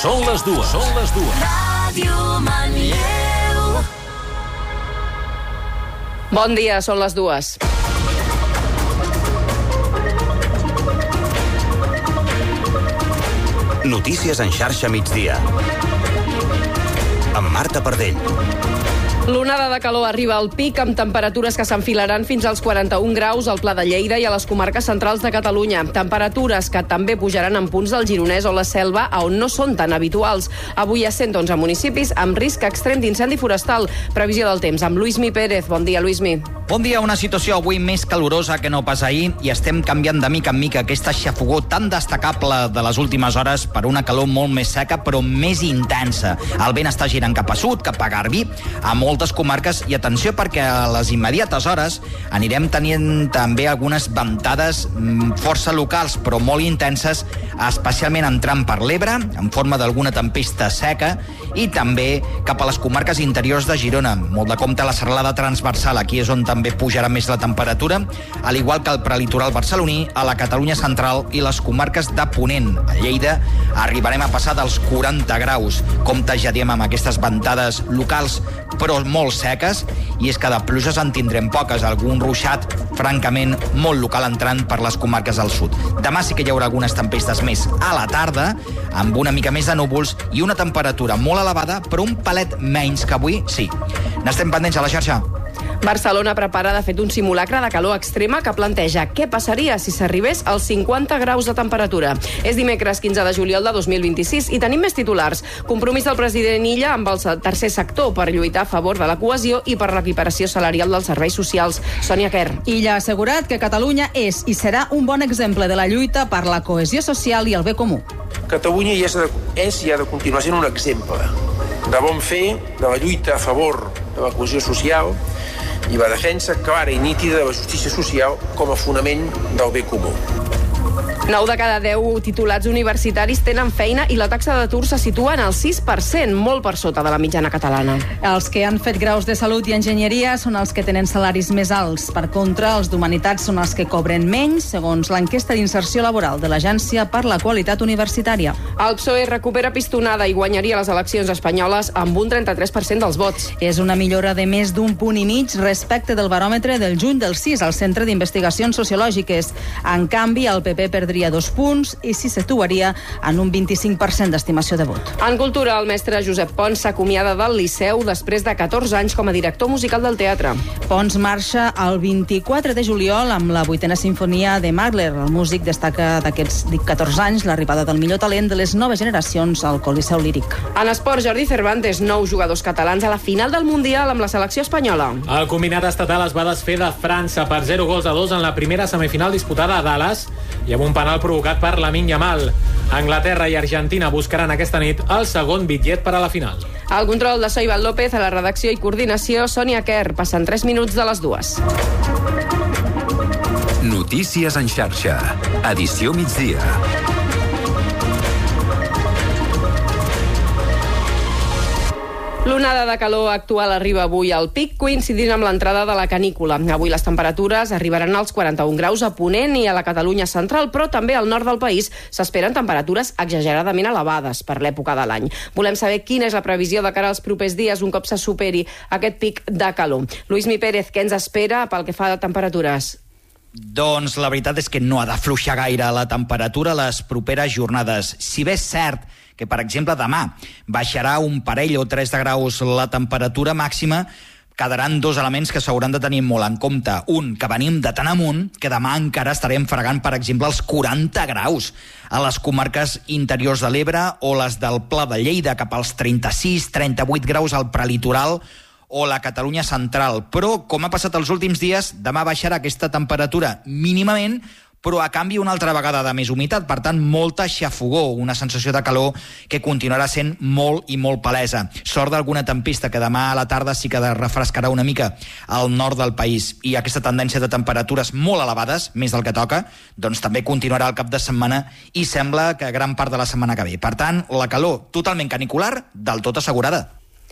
Són les dues. Ràdio Manlleu. Bon dia, són les dues. Notícies en xarxa migdia. Amb Marta Pardell. L'onada de calor arriba al pic amb temperatures que s'enfilaran fins als 41 graus al Pla de Lleida i a les comarques centrals de Catalunya. Temperatures que també pujaran en punts del Gironès o la Selva, on no són tan habituals. Avui hi ha 111 municipis amb risc extrem d'incendi forestal. Previsió del temps amb Luismi Pérez. Bon dia, Luismi. Bon dia, una situació avui més calorosa que no pas ahir i estem canviant de mica en mica aquesta xafogó tan destacable de les últimes hores per una calor molt més seca però més intensa. El vent està girant cap a sud, cap a Garbí, a moltes comarques, i atenció perquè a les immediates hores anirem tenint també algunes ventades força locals però molt intenses, especialment entrant per l'Ebre en forma d'alguna tempesta seca i també cap a les comarques interiors de Girona. Molt de compte la serralada transversal, aquí és on també pujarà més la temperatura, al igual que el prelitoral barceloní, a la Catalunya central i les comarques de Ponent. A Lleida arribarem a passar dels 40 graus. Compte, ja diem, amb aquestes ventades locals però molt seques, i és que de pluges en tindrem poques, algun ruixat francament molt local entrant per les comarques del sud. Demà sí que hi haurà algunes tempestes més a la tarda, amb una mica més de núvols i una temperatura molt elevada, però un palet menys que avui, sí. N'estem pendents a la xarxa. Barcelona prepara, de fet, un simulacre de calor extrema que planteja què passaria si s'arribés als 50 graus de temperatura. És dimecres 15 de juliol de 2026 i tenim més titulars. Compromís del president Illa amb el tercer sector per lluitar a favor de la cohesió i per l'equiparació salarial dels serveis socials. Sònia Quer. Illa ha assegurat que Catalunya és i serà un bon exemple de la lluita per la cohesió social i el bé comú. Catalunya és i ha de continuar sent un exemple de bon fer, de la lluita a favor de la cohesió social i la defensa clara i nítida de la justícia social com a fonament del bé comú. 9 de cada 10 titulats universitaris tenen feina i la taxa d'atur se situa en el 6%, molt per sota de la mitjana catalana. Els que han fet graus de salut i enginyeria són els que tenen salaris més alts. Per contra, els d'humanitats són els que cobren menys, segons l'enquesta d'inserció laboral de l'Agència per la Qualitat Universitària. El PSOE recupera pistonada i guanyaria les eleccions espanyoles amb un 33% dels vots. És una millora de més d'un punt i mig respecte del baròmetre del juny del 6 al Centre d'Investigacions Sociològiques. En canvi, el PP perdria 2 punts i s'hi situaria en un 25% d'estimació de vot. En cultura, el mestre Josep Pons s'acomiada del Liceu després de 14 anys com a director musical del teatre. Pons marxa el 24 de juliol amb la 8a sinfonia de Mahler. El músic destaca d'aquests 14 anys l'arribada del millor talent de les noves generacions al Coliseu Líric. En esport, Jordi Cervantes, 9 jugadors catalans a la final del Mundial amb la selecció espanyola. El combinat estatal es va desfer de França per 0-2 en la primera semifinal disputada a Dallas i amb un penal provocat per Lamine Yamal. Anglaterra i Argentina buscaran aquesta nit el segon bitllet per a la final. El control de Soibal López, a la redacció i coordinació, Sònia Quer. Passen 3 minuts de les 2. Notícies en xarxa. Edició migdia. L'onada de calor actual arriba avui al pic, coincidint amb l'entrada de la canícula. Avui les temperatures arribaran als 41 graus a Ponent i a la Catalunya central, però també al nord del país s'esperen temperatures exageradament elevades per l'època de l'any. Volem saber quina és la previsió de cara als propers dies un cop se superi aquest pic de calor. Luismi Pérez, què ens espera pel que fa a temperatures? Doncs la veritat és que no ha d'afluixar gaire la temperatura les properes jornades. Si bé és cert que, per exemple, demà baixarà un parell o 3 de graus la temperatura màxima, quedaran 2 elements que s'hauran de tenir molt en compte. Un, que venim de tan amunt que demà encara estarem fregant, per exemple, els 40 graus a les comarques interiors de l'Ebre o les del Pla de Lleida, cap als 36-38 graus al prelitoral o la Catalunya central. Però, com ha passat els últims dies, demà baixarà aquesta temperatura mínimament, però a canvi una altra vegada de més humitat, per tant molta xafogor, una sensació de calor que continuarà sent molt i molt palesa. Sort d'alguna tempesta que demà a la tarda sí que refrescarà una mica al nord del país, i aquesta tendència de temperatures molt elevades, més del que toca, doncs també continuarà el cap de setmana i sembla que gran part de la setmana que ve. Per tant, la calor totalment canicular, del tot assegurada.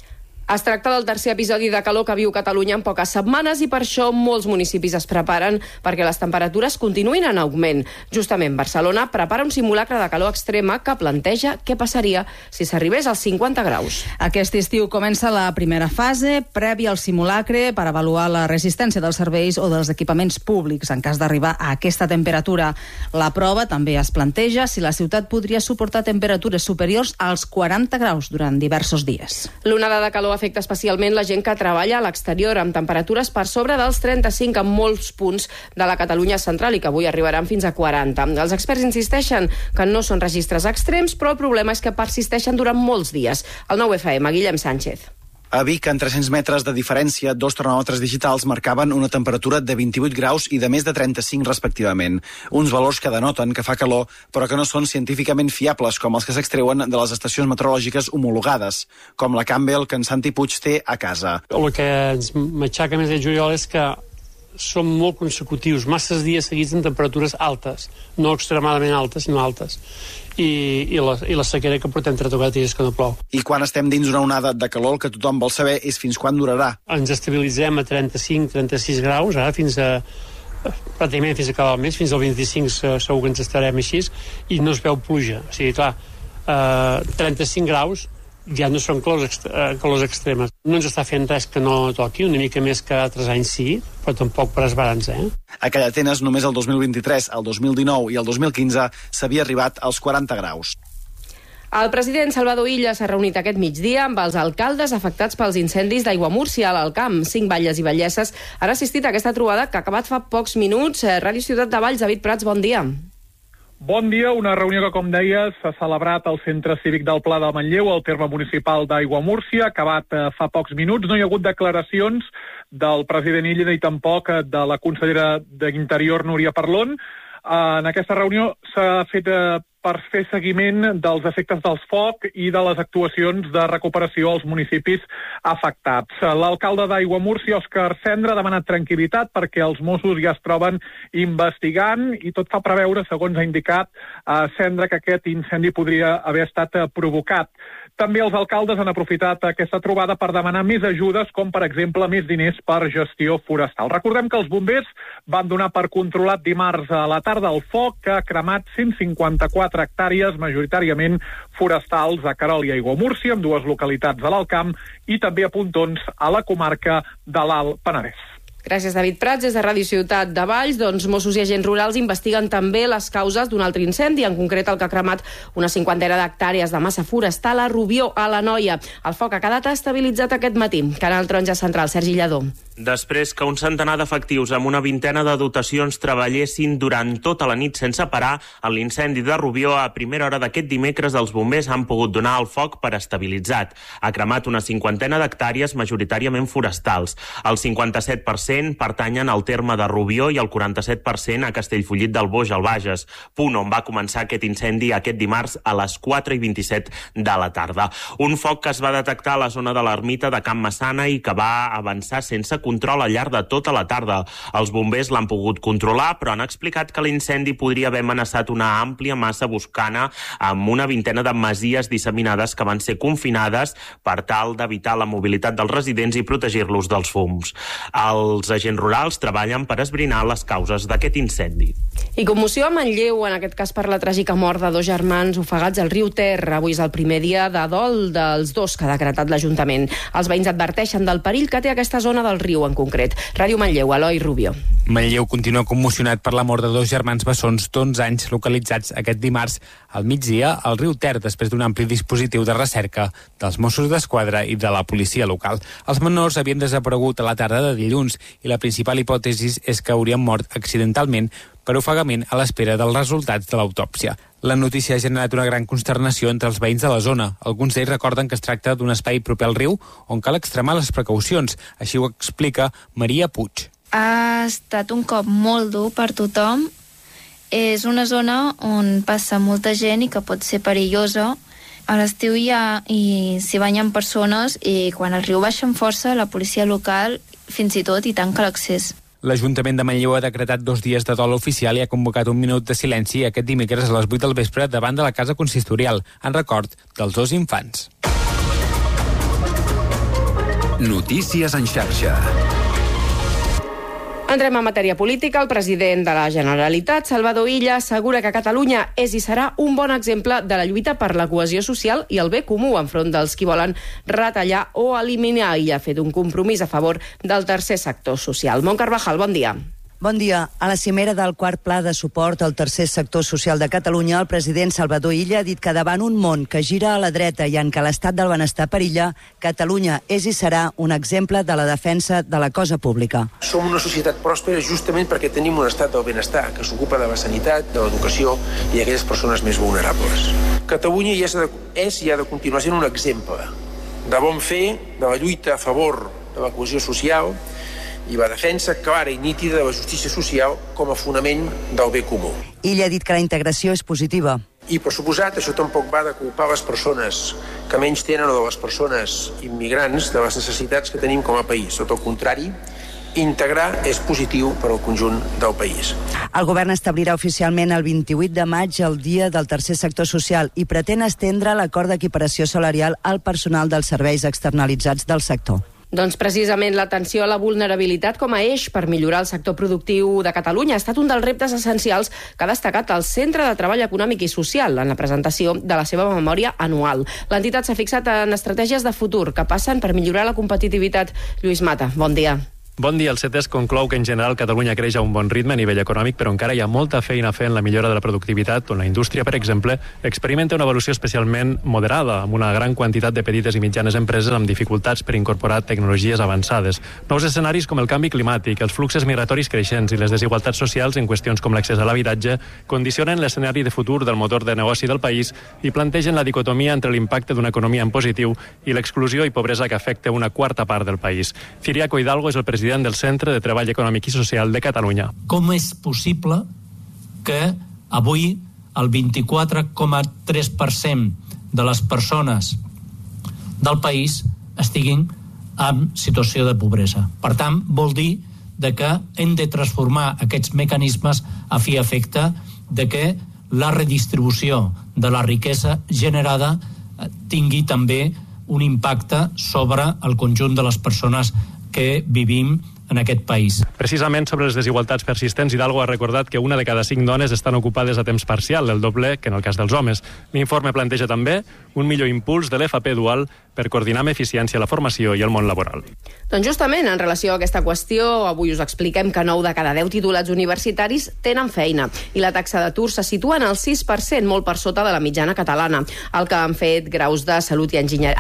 Es tracta del tercer episodi de calor que viu Catalunya en poques setmanes i per això molts municipis es preparen perquè les temperatures continuïn en augment. Justament Barcelona prepara un simulacre de calor extrema que planteja què passaria si s'arribés als 50 graus. Aquest estiu comença la primera fase, prèvia al simulacre, per avaluar la resistència dels serveis o dels equipaments públics en cas d'arribar a aquesta temperatura. La prova també es planteja si la ciutat podria suportar temperatures superiors als 40 graus durant diversos dies. L'onada de calor afecta especialment la gent que treballa a l'exterior, amb temperatures per sobre dels 35 en molts punts de la Catalunya central i que avui arribaran fins a 40. Els experts insisteixen que no són registres extrems, però el problema és que persisteixen durant molts dies. El 9FM, Guillem Sánchez. A Vic, en 300 metres de diferència, 2 termòmetres digitals marcaven una temperatura de 28 graus i de més de 35 respectivament. Uns valors que denoten que fa calor, però que no són científicament fiables, com els que s'extreuen de les estacions meteorològiques homologades, com la Campbell que en Santi Puig té a casa. El que ens matxaca més de juliol és que són molt consecutius, masses dies seguits en temperatures altes, no extremadament altes, sinó altes. I la sequera que portem 3 o 4 dies que no plou. I quan estem dins una onada de calor, el que tothom vol saber és fins quan durarà. Ens estabilitzem a 35-36 graus, ara pràcticament fins a acabar el mes, fins al 25 segur que ens estarem així, i no es veu pluja. O sigui, clar, 35 graus ja no són calors extremes. No ens està fent res que no toqui, una mica més que altres anys sí, però tampoc per esbarans, A Callatenes, només el 2023, el 2019 i el 2015 s'havia arribat als 40 graus. El president Salvador Illa s'ha reunit aquest migdia amb els alcaldes afectats pels incendis d'Aiguamúrcia, a l'Alt Camp. 5 batlles i ballesses han assistit a aquesta trobada que ha acabat fa pocs minuts. Ràdio Ciutat de Valls, David Prats, bon dia. Bon dia, una reunió que, com deies, s'ha celebrat al Centre Cívic del Pla de Manlleu, al terme municipal d'Aiguamúrcia, acabat fa pocs minuts. No hi ha hagut declaracions del president Illa ni tampoc de la consellera d'Interior, Núria Parlon. En aquesta reunió s'ha fet per fer seguiment dels efectes del foc i de les actuacions de recuperació als municipis afectats. L'alcalde d'Aiguamúrcia, Òscar Cendra, ha demanat tranquil·litat perquè els Mossos ja es troben investigant i tot fa preveure, segons ha indicat Cendra, que aquest incendi podria haver estat provocat. També els alcaldes han aprofitat aquesta trobada per demanar més ajudes, com per exemple més diners per gestió forestal. Recordem que els bombers van donar per controlat dimarts a la tarda el foc que ha cremat 154 hectàrees, majoritàriament forestals, a Querol i Aiguamúrcia, en 2 localitats de l'Alt Camp i també a Pontons, a la comarca de l'Alt Penedès. Gràcies, David Prats. Des de Ràdio Ciutat de Valls, Mossos i agents rurals investiguen també les causes d'un altre incendi, en concret el que ha cremat una 50 d'hectàrees de massa forestal a Rubió, a l'Anoia. El foc ha quedat estabilitzat aquest matí. Canal Taronja Central, Sergi Lladó. Després que un centenar d'efectius amb una vintena de dotacions treballessin durant tota la nit sense parar, en l'incendi de Rubió, a primera hora d'aquest dimecres, els bombers han pogut donar el foc per estabilitzat. Ha cremat una 50 d'hectàrees, majoritàriament forestals. El 57% pertanyen al terme de Rubió i el 47% a Castellfollit del Boix, al Bages, punt on va començar aquest incendi aquest dimarts a les 4:27 de la tarda. Un foc que es va detectar a la zona de l'ermita de Can Massana i que va avançar sense control al llarg de tota la tarda. Els bombers l'han pogut controlar, però han explicat que l'incendi podria haver amenaçat una àmplia massa boscana amb una vintena de masies disseminades que van ser confinades per tal d'evitar la mobilitat dels residents i protegir-los dels fums. Els agents rurals treballen per esbrinar les causes d'aquest incendi. I commoció a Manlleu, en aquest cas per la tràgica mort de 2 germans ofegats al riu Ter. Avui és el primer dia de dol dels 2 que ha decretat l'Ajuntament. Els veïns adverteixen del perill que té aquesta zona del riu en concret. Ràdio Manlleu, Eloi Rubio. Manlleu continua commocionat per la mort de 2 germans bessons d'11 anys localitzats aquest dimarts al migdia al riu Ter, després d'un ampli dispositiu de recerca dels Mossos d'Esquadra i de la policia local. Els menors havien desaparegut a la tarda de dilluns i la principal hipòtesi és que haurien mort accidentalment per ofegament a l'espera dels resultats de l'autòpsia. La notícia ha generat una gran consternació entre els veïns de la zona. Alguns d'ells recorden que es tracta d'un espai proper al riu on cal extremar les precaucions. Així ho explica Maria Puig. Ha estat un cop molt dur per tothom. És una zona on passa molta gent i que pot ser perillosa. A l'estiu s'hi banyen persones i quan el riu baixa amb força, la policia local fins i tot hi tanca l'accés. L'Ajuntament de Manlleu ha decretat 2 dies de dol oficial i ha convocat un minut de silenci aquest dimecres a les 8 del vespre davant de la Casa Consistorial, en record dels 2 infants. Notícies en xarxa. Entrem en matèria política. El president de la Generalitat, Salvador Illa, assegura que Catalunya és i serà un bon exemple de la lluita per la cohesió social i el bé comú enfront dels qui volen retallar o eliminar. Illa ha fet un compromís a favor del tercer sector social. Mont Carvajal, bon dia. Bon dia. A la cimera del quart pla de suport al tercer sector social de Catalunya, el president Salvador Illa ha dit que davant un món que gira a la dreta i en què l'estat del benestar perilla, Catalunya és i serà un exemple de la defensa de la cosa pública. Som una societat pròspera justament perquè tenim un estat del benestar que s'ocupa de la sanitat, de l'educació i d'aquelles persones més vulnerables. Catalunya és i ha de continuar sent un exemple de bon fer, de la lluita a favor de la cohesió social i la defensa clara i nítida de la justícia social com a fonament del bé comú. Illa ha dit que la integració és positiva. I, per suposat, això tampoc va de culpar les persones que menys tenen o de les persones immigrants de les necessitats que tenim com a país. Tot el contrari, integrar és positiu per al conjunt del país. El govern establirà oficialment el 28 de maig el Dia del Tercer Sector Social i pretén estendre l'acord d'equiparació salarial al personal dels serveis externalitzats del sector. Doncs precisament l'atenció a la vulnerabilitat com a eix per millorar el sector productiu de Catalunya ha estat un dels reptes essencials que ha destacat el Centre de Treball Econòmic i Social en la presentació de la seva memòria anual. L'entitat s'ha fixat en estratègies de futur que passen per millorar la competitivitat. Lluís Mata, bon dia. Bon dia. El CETES conclou que en general Catalunya creix a un bon ritme a nivell econòmic, però encara hi ha molta feina a fer en la millora de la productivitat, on la indústria, per exemple, experimenta una evolució especialment moderada, amb una gran quantitat de petites i mitjanes empreses amb dificultats per incorporar tecnologies avançades. Nous escenaris com el canvi climàtic, els fluxos migratoris creixents i les desigualtats socials en qüestions com l'accés a l'habitatge condicionen l'escenari de futur del motor de negoci del país i plantegen la dicotomia entre l'impacte d'una economia en positiu i l'exclusió i pobresa que afecta una quarta part del país. Ciriaco Hidalgo és el president del Centre de Treball Econòmic i Social de Catalunya. Com és possible que avui el 24,3% de les persones del país estiguin en situació de pobresa? Per tant, vol dir que hem de transformar aquests mecanismes a fi i efecte de que la redistribució de la riquesa generada tingui també un impacte sobre el conjunt de les persones que vivim en aquest país. Precisament sobre les desigualtats persistents, Hidalgo ha recordat que una de cada 5 dones estan ocupades a temps parcial, el doble que en el cas dels homes. L'informe planteja també un millor impuls de l'FP dual per coordinar amb eficiència la formació i el món laboral. Doncs justament en relació a aquesta qüestió, avui us expliquem que 9 de cada 10 titulats universitaris tenen feina i la taxa d'atur se situa en el 6%, molt per sota de la mitjana catalana. Els que han fet graus de salut i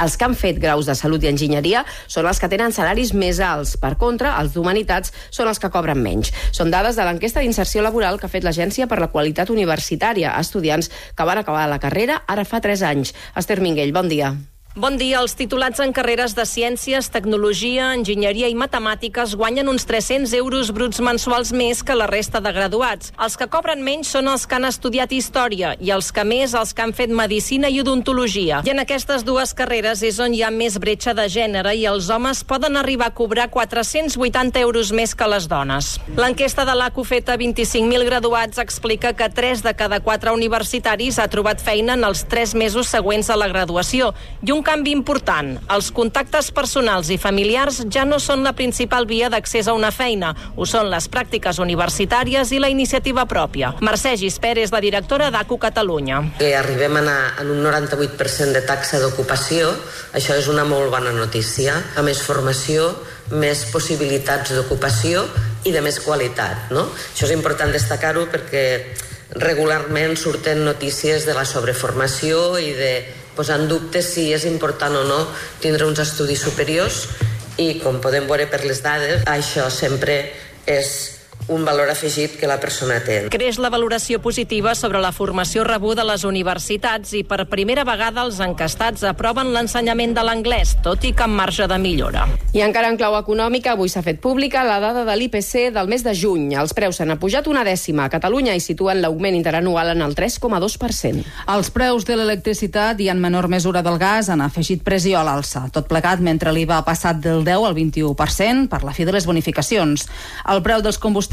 enginyeria són els que tenen salaris més alts. Per contra, els d'humanitats són els que cobren menys. Són dades de l'enquesta d'inserció laboral que ha fet l'Agència per la Qualitat Universitària a estudiants que van acabar la carrera ara fa 3 anys. Esther Minguell, bon dia. Bon dia. Els titulats en carreres de ciències, tecnologia, enginyeria i matemàtiques guanyen uns 300 euros bruts mensuals més que la resta de graduats. Els que cobren menys són els que han estudiat història i els que més els que han fet medicina i odontologia. I en aquestes dues carreres és on hi ha més bretxa de gènere i els homes poden arribar a cobrar 480 euros més que les dones. L'enquesta de l'ACU feta a 25.000 graduats explica que 3 de cada 4 universitaris ha trobat feina en els 3 mesos següents a la graduació i un canvi important. Els contactes personals i familiars ja no són la principal via d'accés a una feina. Ho són les pràctiques universitàries i la iniciativa pròpia. Mercè Gispert és la directora d'ACU Catalunya. Que arribem a anar en un 98% de taxa d'ocupació, això és una molt bona notícia. A més formació, més possibilitats d'ocupació i de més qualitat, no? Això és important destacar-ho perquè regularment surten notícies de la sobreformació i de posar en dubte si és important o no tindre uns estudis superiors i, com podem veure per les dades, això sempre és un valor afegit que la persona té. Creix la valoració positiva sobre la formació rebuda a les universitats i per primera vegada els encastats aproven l'ensenyament de l'anglès, tot i que amb marge de millora. I encara en clau econòmica, avui s'ha fet pública la dada de l'IPC del mes de juny. Els preus s'han apujat una dècima a Catalunya i situen l'augment interanual en el 3,2%. Els preus de l'electricitat i en menor mesura del gas han afegit pressió a l'alça. Tot plegat mentre l'IVA ha passat del 10 al 21% per la fi de les bonificacions. El preu dels combustibles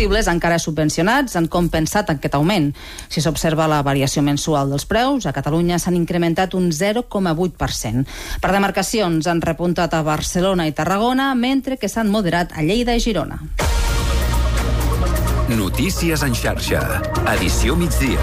combustibles encara subvencionats han compensat aquest augment. Si s'observa la variació mensual dels preus, a Catalunya s'han incrementat un 0,8%. Per demarcacions han repuntat a Barcelona i Tarragona, mentre que s'han moderat a Lleida i Girona. Notícies en xarxa. Edició migdia.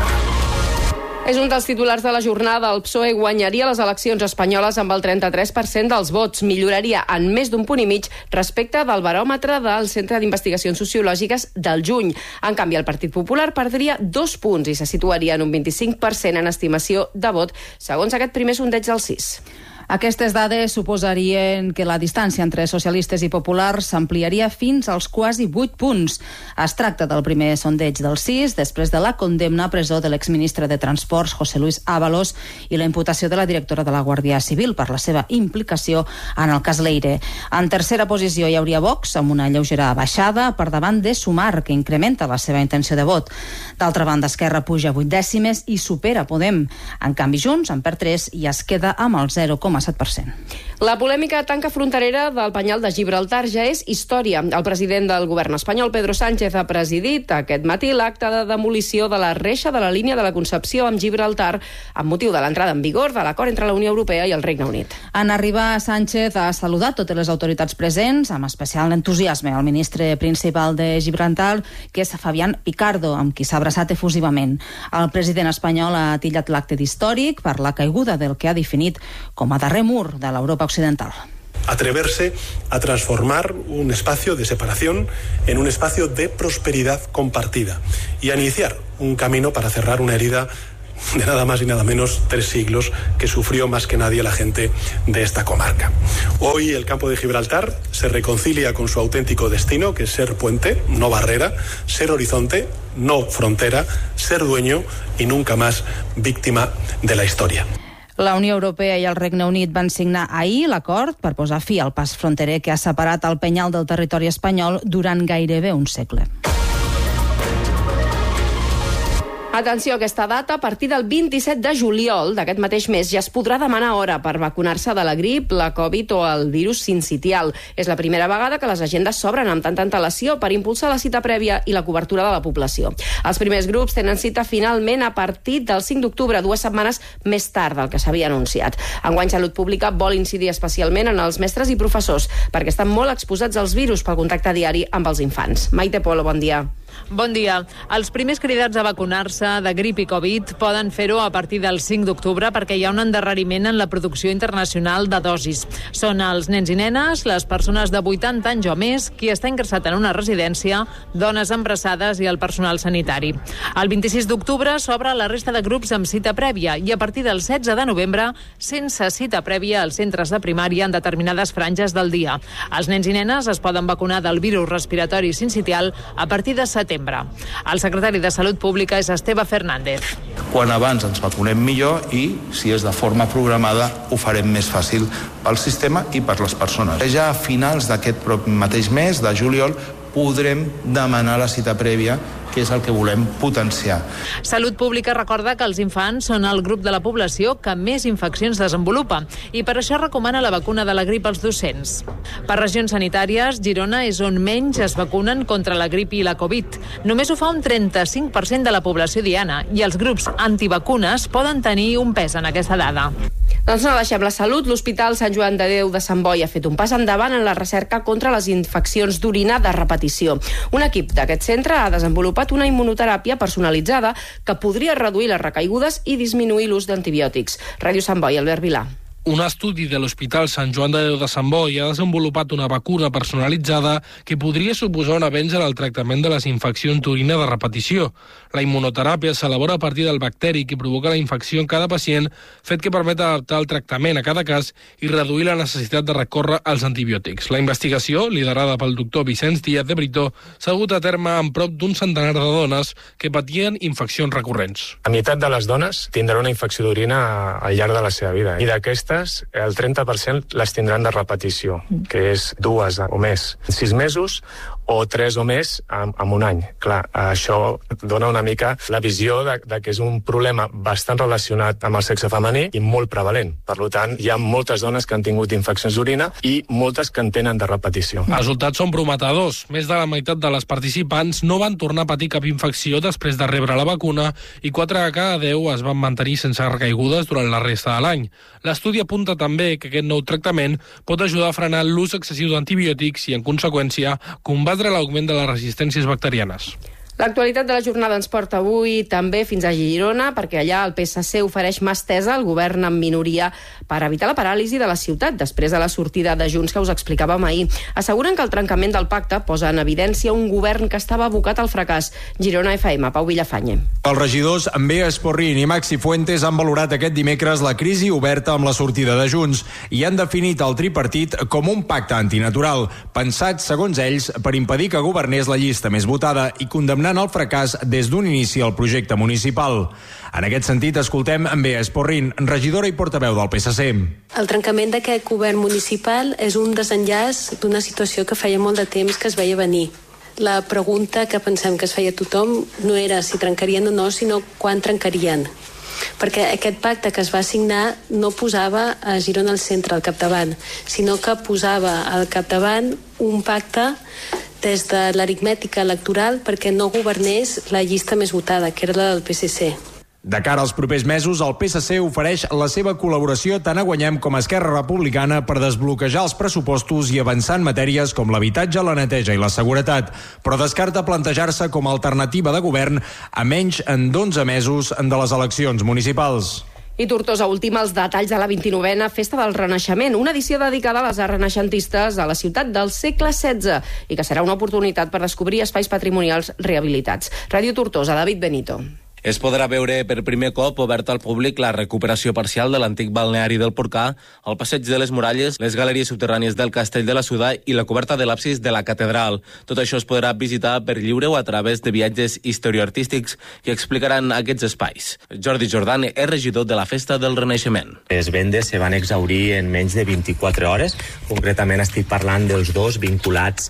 És un dels titulars de la jornada. El PSOE guanyaria les eleccions espanyoles amb el 33% dels vots. Milloraria en més d'un punt i mig respecte del baròmetre del Centre d'Investigacions Sociològiques del juny. En canvi, el Partit Popular perdria 2 punts i se situaria en un 25% en estimació de vot, segons aquest primer sondeig del CIS. Aquestes dades suposarien que la distància entre socialistes i populars s'ampliaria fins als quasi 8 punts. Es tracta del primer sondeig del CIS després de la condemna a presó de l'exministre de Transports, José Luis Ábalos, i la imputació de la directora de la Guàrdia Civil per la seva implicació en el cas Leire. En tercera posició hi hauria Vox, amb una lleugera baixada per davant de Sumar, que incrementa la seva intenció de vot. D'altra banda, Esquerra puja 8 dècimes i supera Podem. En canvi, Junts en perd 3 i es queda amb el 0,7%. La polèmica tanca fronterera del penyal de Gibraltar ja és història. El president del govern espanyol, Pedro Sánchez, ha presidit aquest matí l'acte de demolició de la reixa de la línia de la Concepció amb Gibraltar amb motiu de l'entrada en vigor de l'acord entre la Unió Europea i el Regne Unit. En arribar, Sánchez ha saludat totes les autoritats presents, amb especial entusiasme al ministre principal de Gibraltar, que és Fabián Picardo, amb qui s'ha abraçat efusivament. El president espanyol ha titllat l'acte d'històric per la caiguda del que ha definit com a darrer mur de l'Europa occidental. Atreverse a transformar un espacio de separación en un espacio de prosperidad compartida y a iniciar un camino para cerrar una herida de nada más y nada menos 3 siglos que sufrió más que nadie la gente de esta comarca. Hoy el campo de Gibraltar se reconcilia con su auténtico destino, que es ser puente, no barrera, ser horizonte, no frontera, ser dueño y nunca más víctima de la historia. La Unió Europea i el Regne Unit van signar ahir l'acord per posar fi al pas fronterer que ha separat el penyal del territori espanyol durant gairebé un segle. Atenció a aquesta data, a partir del 27 de juliol d'aquest mateix mes ja es podrà demanar hora per vacunar-se de la grip, la Covid o el virus sincitial. És la primera vegada que les agendes s'obren amb tanta antelació per impulsar la cita prèvia i la cobertura de la població. Els primers grups tenen cita finalment a partir del 5 d'octubre, 2 setmanes més tard del que s'havia anunciat. Enguany, Salut Pública vol incidir especialment en els mestres i professors, perquè estan molt exposats als virus pel contacte diari amb els infants. Maite Polo, bon dia. Bon dia. Els primers cridats a vacunar-se de grip i Covid poden fer-ho a partir del 5 d'octubre perquè hi ha un endarreriment en la producció internacional de dosis. Són els nens i nenes, les persones de 80 anys o més, qui està ingressat en una residència, dones embarassades i el personal sanitari. El 26 d'octubre s'obre la resta de grups amb cita prèvia i a partir del 16 de novembre sense cita prèvia als centres de primària en determinades franges del dia. Els nens i nenes es poden vacunar del virus respiratori sincitial a partir de setembre. El secretari de Salut Pública és Esteve Fernández. Quan abans ens vacunem millor i, si és de forma programada, ho farem més fàcil pel sistema i per les persones. Ja a finals d'aquest mateix mes, de juliol, podrem demanar la cita prèvia, que és el que volem potenciar. Salut Pública recorda que els infants són el grup de la població que més infeccions desenvolupa i per això recomana la vacuna de la grip als docents. Per regions sanitàries, Girona és on menys es vacunen contra la grip i la Covid. Només ho fa un 35% de la població diana i els grups antivacunes poden tenir un pes en aquesta dada. Doncs no deixem la salut. L'Hospital Sant Joan de Déu de Sant Boi ha fet un pas endavant en la recerca contra les infeccions d'orina de repetició. Un equip d'aquest centre ha desenvolupat una immunoteràpia personalitzada que podria reduir les recaigudes i disminuir l'ús d'antibiòtics. Ràdio Sant Boi, Albert Vilà. Un estudi de l'Hospital Sant Joan de Déu de Sant Boi ha desenvolupat una vacuna personalitzada que podria suposar un avenç en el tractament de les infeccions d'orina de repetició. La immunoteràpia s'elabora a partir del bacteri que provoca la infecció en cada pacient, fet que permet adaptar el tractament a cada cas i reduir la necessitat de recórrer als antibiòtics. La investigació, liderada pel doctor Vicenç Díaz de Brito, s'ha dut a terme amb prop d'un centenar de dones que patien infeccions recurrents. La meitat de les dones tindran una infecció d'orina al llarg de la seva vida i d'aquestes el 30% les tindran de repetició, que és 2 o més. En 6 mesos, o 3 o més en un any. Clar, això dona una mica la visió de que és un problema bastant relacionat amb el sexe femení i molt prevalent. Per tant, hi ha moltes dones que han tingut infeccions d'orina i moltes que en tenen de repetició. Els resultats són prometedors. Més de la meitat de les participants no van tornar a patir cap infecció després de rebre la vacuna i 4 de cada 10 es van mantenir sense recaigudes durant la resta de l'any. L'estudi apunta també que aquest nou tractament pot ajudar a frenar l'ús excessiu d'antibiòtics i, en conseqüència, combatre l'augment de les resistències bacterianes. L'actualitat de la jornada ens porta avui també fins a Girona, perquè allà el PSC ofereix mà estesa al govern en minoria per evitar la paràlisi de la ciutat després de la sortida de Junts que us explicàvem ahir. Asseguren que el trencament del pacte posa en evidència un govern que estava abocat al fracàs. Girona FM, Pau Villafanye. Els regidors Bea Esporrin i Maxi Fuentes han valorat aquest dimecres la crisi oberta amb la sortida de Junts i han definit el tripartit com un pacte antinatural, pensat, segons ells, per impedir que governés la llista més votada i condemnar el fracàs des d'un inici al projecte municipal. En aquest sentit, escoltem Bea Esporrin, regidora i portaveu del PSC. El trencament d'aquest govern municipal és un desenllaç d'una situació que feia molt de temps que es veia venir. La pregunta que pensem que es feia tothom no era si trencarien o no, sinó quan trencarien. Perquè aquest pacte que es va signar no posava a Girona al centre, al capdavant, sinó que posava al capdavant un pacte des de l'aritmètica electoral perquè no governés la llista més votada, que era la del PSC. De cara als propers mesos, el PSC ofereix la seva col·laboració tant a Guanyem com a Esquerra Republicana per desbloquejar els pressupostos i avançar en matèries com l'habitatge, la neteja i la seguretat, però descarta plantejar-se com a alternativa de govern a menys d'11 mesos de les eleccions municipals. I Tortosa ultima els detalls de la 29a Festa del Renaixement, una edició dedicada a les arts renaixentistes a la ciutat del segle XVI i que serà una oportunitat per descobrir espais patrimonials rehabilitats. Ràdio Tortosa, David Benito. Es podrà veure per primer cop obert al públic la recuperació parcial de l'antic balneari del Porcà, el passeig de les Muralles, les galeries subterrànies del Castell de la Suda i la coberta de l'absis de la catedral. Tot això es podrà visitar per lliure o a través de viatges historioartístics que explicaran aquests espais. Jordi Jordan és regidor de la Festa del Renaixement. Les vendes se van exaurir en menys de 24 hores. Concretament estic parlant dels dos vinculats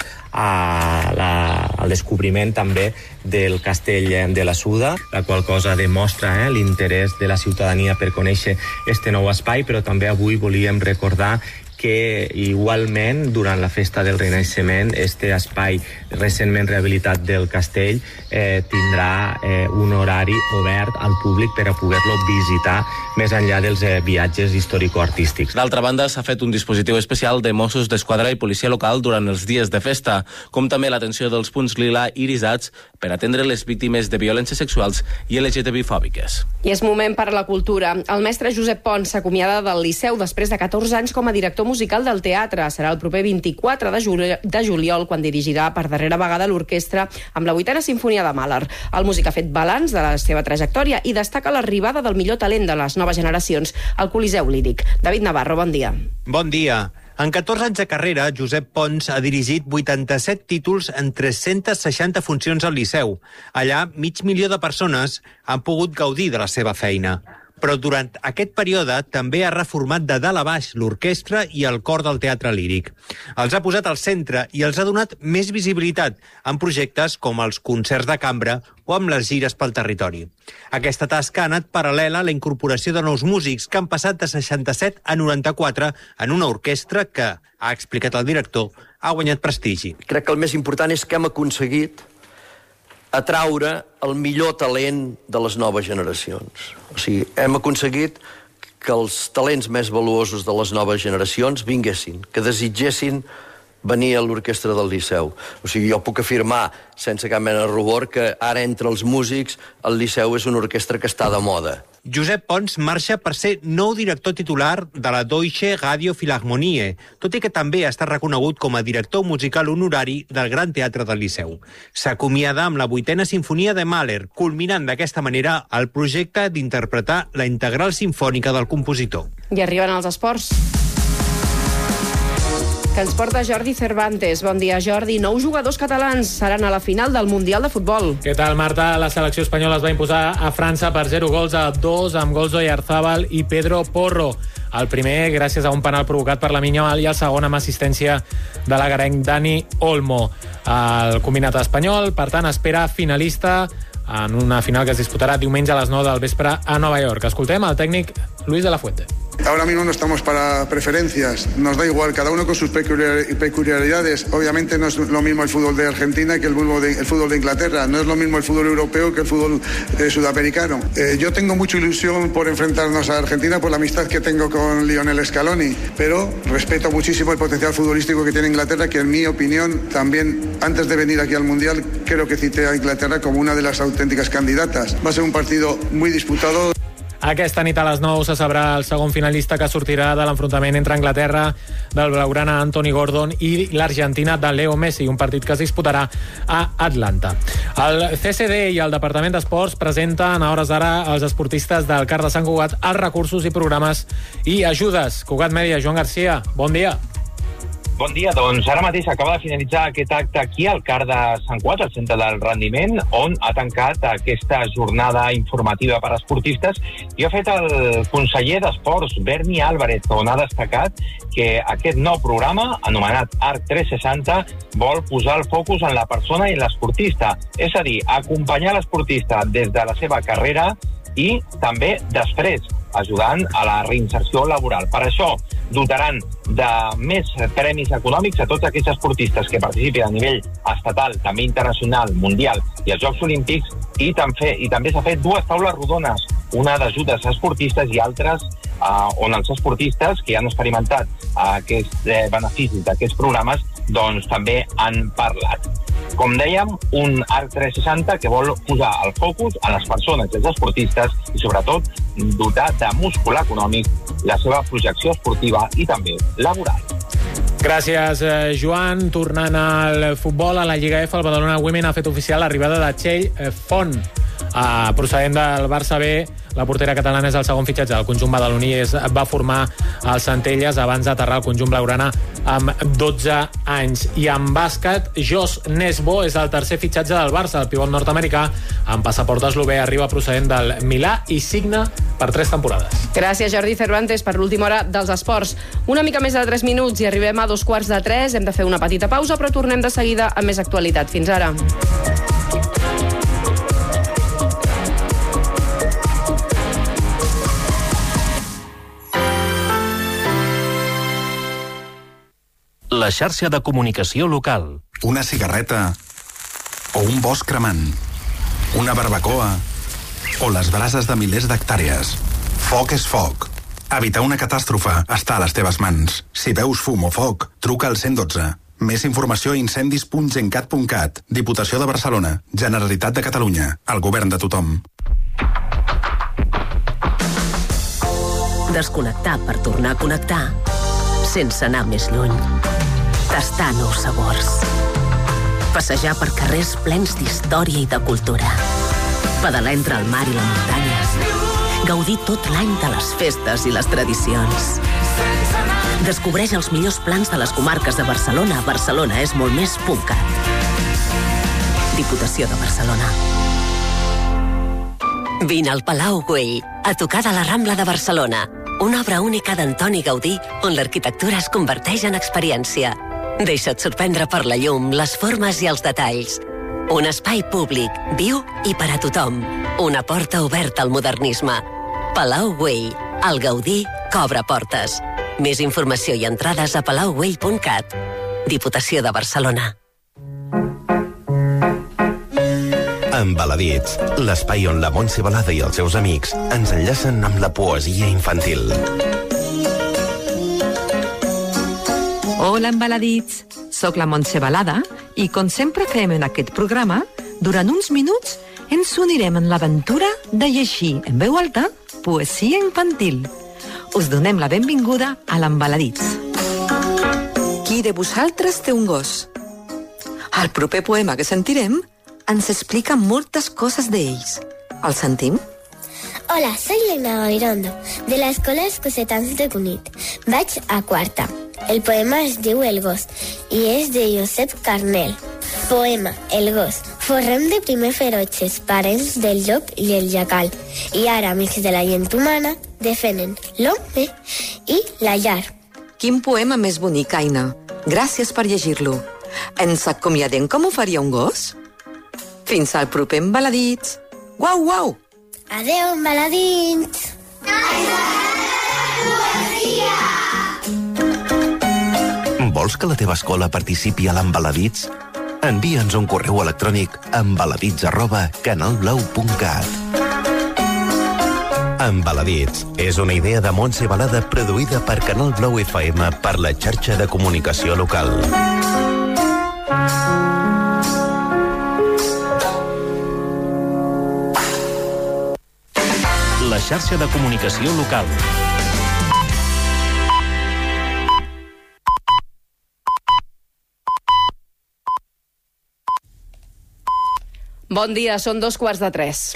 al descobriment també del Castell de la Suda, la qual cosa demostra l'interès de la ciutadania per conèixer este nou espai, però també avui volíem recordar que igualment durant la Festa del Renaixement este espai recentment rehabilitat del castell tindrà un horari obert al públic per a poder-lo visitar més enllà dels viatges històrico-artístics. D'altra banda, s'ha fet un dispositiu especial de Mossos d'Esquadra i policia local durant els dies de festa, com també l'atenció dels punts lila irisats per atendre les víctimes de violències sexuals i LGTB-fòbiques. I és moment per a la cultura. El mestre Josep Pons s'acomiada del Liceu després de 14 anys com a director musical del teatre. Serà el proper 24 de juliol quan dirigirà per darrera vegada l'orquestra amb la 8a Simfonia de Mahler. El músic ha fet balanç de la seva trajectòria i destaca l'arribada del millor talent de les noves generacions al Coliseu Líric. David Navarro, bon dia. Bon dia. En 14 anys de carrera, Josep Pons ha dirigit 87 títols en 360 funcions al Liceu. Allà, 500.000 de persones han pogut gaudir de la seva feina. Però durant aquest període també ha reformat de dalt a baix l'orquestra i el cor del teatre líric. Els ha posat al centre i els ha donat més visibilitat en projectes com els concerts de cambra o amb les gires pel territori. Aquesta tasca ha anat paral·lela a la incorporació de nous músics que han passat de 67 a 94 en una orquestra que, ha explicat el director, ha guanyat prestigi. Crec que el més important és que hem aconseguit atraure el millor talent de les noves generacions. O sigui, hem aconseguit que els talents més valuosos de les noves generacions vinguessin, que desitgessin venir a l'orquestra del Liceu. O sigui, jo puc afirmar, sense cap mena de rubor, que ara entre els músics el Liceu és una orquestra que està de moda. Josep Pons marxa per ser nou director titular de la Deutsche Radio Philharmonie, tot i que també ha estat reconegut com a director musical honorari del Gran Teatre del Liceu. S'acomiada amb la 8a Simfonia de Mahler, culminant d'aquesta manera el projecte d'interpretar la integral simfònica del compositor. I arriben els esports. que ens porta Jordi Cervantes. Bon dia, Jordi. 9 jugadors catalans seran a la final del Mundial de Futbol. Què tal, Marta? La selecció espanyola es va imposar a França per 0-2 amb gols d'Oyarzabal i Pedro Porro. El primer gràcies a un penal provocat per Lamine Yamal i el segon amb assistència de l'agarenc Dani Olmo. El combinat espanyol, per tant, espera finalista en una final que es disputarà diumenge a les 9 del vespre a Nova York. Escoltem el tècnic Luis de la Fuente. Ahora mismo no estamos para preferencias, nos da igual, cada uno con sus peculiaridades. Obviamente no es lo mismo el fútbol de Argentina que el fútbol de Inglaterra, no es lo mismo el fútbol europeo que el fútbol sudamericano. Yo tengo mucha ilusión por enfrentarnos a Argentina por la amistad que tengo con Lionel Scaloni, pero respeto muchísimo el potencial futbolístico que tiene Inglaterra, que en mi opinión también, antes de venir aquí al Mundial, creo que cité a Inglaterra como una de las auténticas candidatas. Va a ser un partido muy disputado. Aquesta nit a les 9 se sabrà el segon finalista que sortirà de l'enfrontament entre Anglaterra del blaugrana Anthony Gordon i l'Argentina de Leo Messi, un partit que es disputarà a Atlanta. El CCD i el Departament d'Esports presenten a hores d'ara als esportistes del CAR de Sant Cugat els recursos i programes i ajudes. Cugat Mèdia, Joan Garcia, bon dia. Bon dia, doncs ara mateix acaba de finalitzar aquest acte aquí al CAR de Sant Cugat, al centre del rendiment, on ha tancat aquesta jornada informativa per a esportistes i ha fet el conseller d'Esports, Berni Álvarez, on ha destacat que aquest nou programa, anomenat ARC 360, vol posar el focus en la persona i en l'esportista, és a dir, acompanyar l'esportista des de la seva carrera i també després, ajudant a la reinserció laboral. Per això dotaran de més premis econòmics a tots aquells esportistes que participin a nivell estatal, també internacional, mundial i als Jocs Olímpics, i també s'ha fet 2 taules rodones, una d'ajudes a esportistes i altres on els esportistes que han experimentat aquests beneficis d'aquests programes doncs també han parlat. Com dèiem, un ARC 360 que vol posar el focus a les persones i els esportistes i, sobretot, dotar de múscul econòmic la seva projecció esportiva i també laboral. Gràcies, Joan. Tornant al futbol, a la Lliga F, el Badalona Women ha fet oficial l'arribada de Txell Font, procedent del Barça B. La portera catalana és el segon fitxatge del conjunt badaloní, va formar el Centelles abans d'aterrar el conjunt blaugrana amb 12 anys. I en bàsquet, Jos Nesbo és el tercer fitxatge del Barça. El pivot nord-americà amb passaport eslové arriba procedent del Milà i signa per 3 temporades. Gràcies, Jordi Cervantes, per l'última hora dels esports. Una mica més de 3 minuts i arribem a 2:45. Hem de fer una petita pausa, però tornem de seguida amb més actualitat. Fins ara. La xarxa de comunicació local. Una cigarreta o un bosc cremant, una barbacoa o les brases de milers d'hectàrees. Foc és foc. Evitar una catàstrofe està a les teves mans. Si veus fum o foc, truca al 112. Més informació a incendis.gencat.cat. Diputació de Barcelona. Generalitat de Catalunya. El govern de tothom. Desconnectar per tornar a connectar sense anar més lluny. Tastar nous sabors. Passejar per carrers plens d'història i de cultura. Pedalar entre el mar i la muntanya. Gaudir tot l'any de les festes i les tradicions. Descobreix els millors plans de les comarques de Barcelona. Barcelona és molt més .cat. Diputació de Barcelona. Vine al Palau Güell, a tocar de la Rambla de Barcelona. Una obra única d'Antoni Gaudí on l'arquitectura es converteix en experiència. Deixa't sorprendre per la llum, les formes i els detalls. Un espai públic, viu i per a tothom. Una porta oberta al modernisme. Palau Güell, el Gaudí que obre portes. Més informació i entrades a palaugüell.cat. Diputació de Barcelona. Embaladits, l'espai on la Montse Balada i els seus amics ens enllacen amb la poesia infantil. Hola, embaladits. Soc la Montse Balada i, com sempre fem en aquest programa, durant uns minuts ens unirem en l'aventura de llegir en veu alta poesia infantil. Us donem la benvinguda a l'Embaladits. Qui de vosaltres té un gos? El proper poema que sentirem ens explica moltes coses d'ells. El sentim? Hola, soy Elena Gairondo, de la Escola Escocetans de Cunit. Vaig a quarta. El poema es diu El gos i és de Josep Carnel. Poema El gos. Forrem de primer ferotges, parents del llop i el jacal, i ara, amics de la gent humana, defenen l'home i la llar. Quin poema més bonic, Aina. Gràcies per llegir-lo. Ens acomiadem com ho faria un gos? Fins al proper Embaladits. Guau, guau! Adeu, Embaladits! Vols que la teva escola participi a l'Embaladits? Envia'ns un correu electrònic a embaladits@canalblau.cat. Embaladits és una idea de Montse Balada produïda per Canal Blau FM per la xarxa de comunicació local. La xarxa de comunicació local. Bon dia, són 2:15.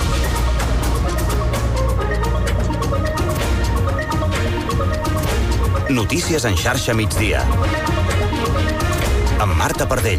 Notícies en xarxa migdia. Amb Marta Pardell.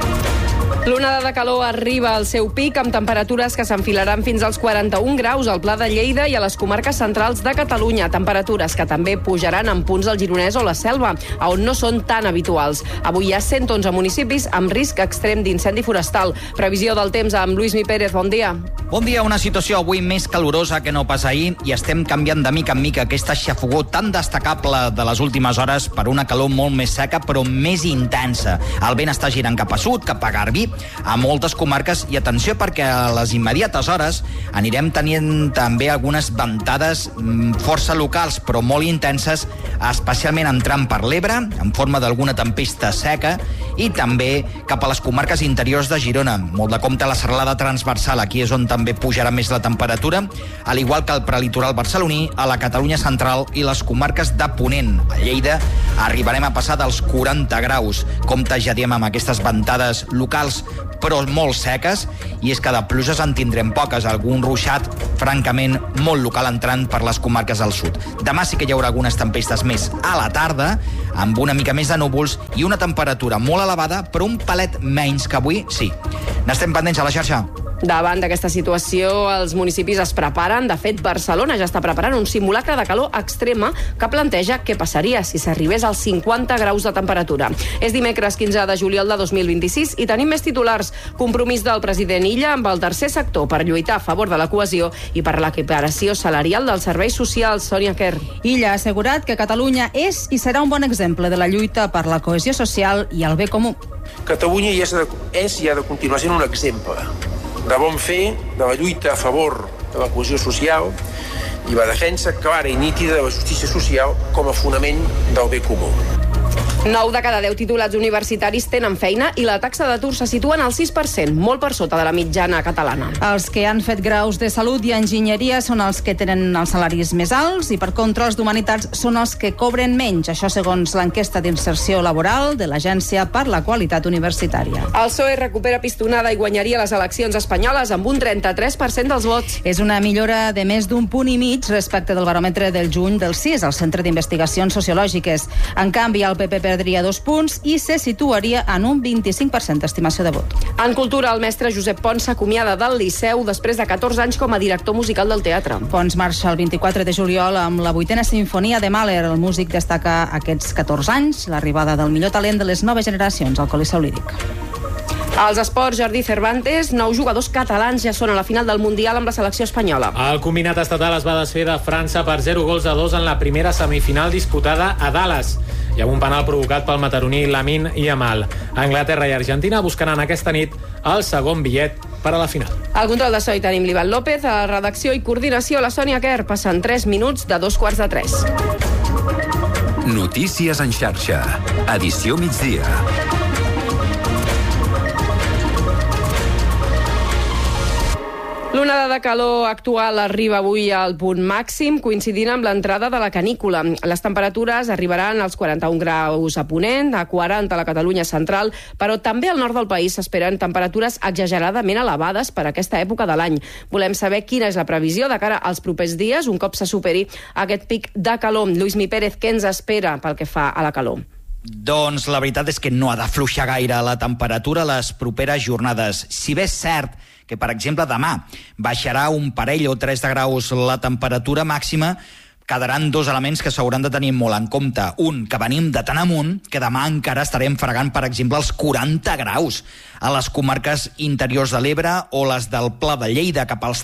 L'onada de calor arriba al seu pic amb temperatures que s'enfilaran fins als 41 graus al Pla de Lleida i a les comarques centrals de Catalunya. Temperatures que també pujaran en punts del Gironès o la Selva, on no són tan habituals. Avui hi ha 111 municipis amb risc extrem d'incendi forestal. Previsió del temps amb Lluís Mi Pérez. Bon dia. Bon dia, una situació avui més calorosa que no pas ahir i estem canviant de mica en mica aquesta xafogó tan destacable de les últimes hores per una calor molt més seca però més intensa. El vent està girant cap a sud, cap a Garbí, a moltes comarques, i atenció perquè a les immediates hores anirem tenint també algunes ventades força locals però molt intenses, especialment entrant per l'Ebre en forma d'alguna tempesta seca i també cap a les comarques interiors de Girona. Molt de compte la serralada transversal, aquí és on també pujarà més la temperatura, al igual que el prelitoral barceloní, a la Catalunya central i les comarques de Ponent. A Lleida arribarem a passar dels 40 graus. Compte, ja diem, amb aquestes ventades locals però molt seques, i és que de pluges en tindrem poques, algun ruixat francament molt local entrant per les comarques del sud. Demà sí que hi haurà algunes tempestes més a la tarda, amb una mica més de núvols i una temperatura molt elevada, però un palet menys que avui, sí. N'estem pendents a la xarxa. Davant d'aquesta situació, els municipis es preparen. De fet, Barcelona ja està preparant un simulacre de calor extrema que planteja què passaria si s'arribés als 50 graus de temperatura. És dimecres 15 de juliol de 2026 i tenim més titulars. Compromís del president Illa amb el tercer sector per lluitar a favor de la cohesió i per l'equiparació salarial dels serveis socials. Sònia Quer. Illa ha assegurat que Catalunya és i serà un bon exemple de la lluita per la cohesió social i el bé comú. Catalunya és i ha de continuar sent un exemple de bon fer, de la lluita a favor de la cohesió social i la defensa clara i nítida de la justícia social com a fonament del bé comú. 9 de cada 10 titulats universitaris tenen feina i la taxa d'atur se situa en el 6%, molt per sota de la mitjana catalana. Els que han fet graus de salut i enginyeria són els que tenen els salaris més alts i, per contra, els d'humanitats són els que cobren menys. Això segons l'enquesta d'inserció laboral de l'Agència per la Qualitat Universitària. El PSOE recupera pistonada i guanyaria les eleccions espanyoles amb un 33% dels vots. És una millora de més d'un punt i mig respecte del baròmetre del juny del CIS, el Centre d'Investigacions Sociològiques. En canvi, el PP perdria 2 punts i se situaria en un 25% d'estimació de vot. En cultura, el mestre Josep Pons s'acomiada del Liceu després de 14 anys com a director musical del teatre. Pons marxa el 24 de juliol amb la 8a Simfonia de Mahler. El músic destaca aquests 14 anys, l'arribada del millor talent de les noves generacions al Coliseu Líric. Als esports, Jordi Cervantes, 9 jugadors catalans ja són a la final del Mundial amb la selecció espanyola. El combinat estatal es va desfer de França per 0-2 en la primera semifinal disputada a Dallas i amb un penal provocat pel mataroní Lamine Yamal. Anglaterra i Argentina buscaran aquesta nit el segon bitllet per a la final. Al control de so hi tenim l'Ivan López, a la redacció i coordinació la Sònia Quer. Passen 3 minuts de 2:15. Notícies en xarxa. Edició migdia. L'onada de calor actual arriba avui al punt màxim, coincidint amb l'entrada de la canícula. Les temperatures arribaran als 41 graus a Ponent, a 40 a la Catalunya central, però també al nord del país s'esperen temperatures exageradament elevades per aquesta època de l'any. Volem saber quina és la previsió de cara als propers dies, un cop se superi aquest pic de calor. Lluïsmi Pérez, què ens espera pel que fa a la calor? Doncs la veritat és que no ha d'afluixar gaire la temperatura les properes jornades. Si bé és cert que, per exemple, demà baixarà un parell o 3 de graus la temperatura màxima, quedaran dos elements que s'hauran de tenir molt en compte. Un, que venim de tan amunt que demà encara estarem fregant, per exemple, els 40 graus a les comarques interiors de l'Ebre o les del Pla de Lleida, cap als